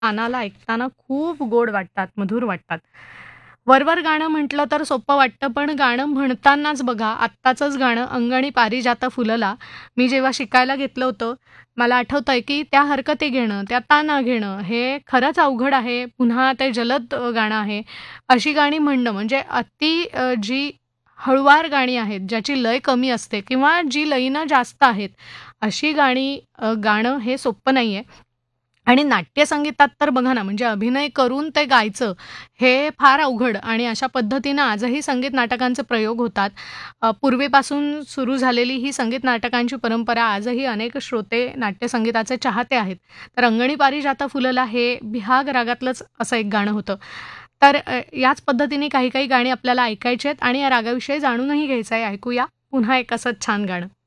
कानाला ऐकताना खूप गोड वाटतात, मधुर वाटतात. वरवर गाणं म्हटलं तर सोपं वाटतं, पण गाणं म्हणतानाच बघा, आत्ताचंच गाणं अंगणी पारिजाता फुलला, मी जेव्हा शिकायला घेतलं होतं, मला आठवतंय की त्या हरकती घेणं, त्या ताना घेणं, हे खरंच अवघड आहे. पुन्हा ते जलद गाणं आहे. अशी गाणी म्हणणं म्हणजे जी हळुवार गाणी आहेत, ज्याची लय कमी असते किंवा जी लयीनं जास्त आहेत, अशी गाणी गाणं हे सोपं नाहीये. आणि नाट्यसंगीतात तर बघा ना, म्हणजे अभिनय करून ते गायचं, हे फार अवघड आणि अशा पद्धतीनं आजही संगीत नाटकांचे प्रयोग होतात. पूर्वीपासून सुरू झालेली ही संगीत नाटकांची परंपरा आजही अनेक श्रोते नाट्यसंगीताचे चाहते आहेत. तर अंगणी पारिजाता फुलला हे बिहाग रागातलंच असं एक गाणं होतं. तर याच पद्धतीने काही-काही गाणी आपल्याला ऐकायची आहेत आणि या रागाविषयी जाणूनही घ्यायचं आहे. ऐकूया पुन्हा एक असंच छान गाणं.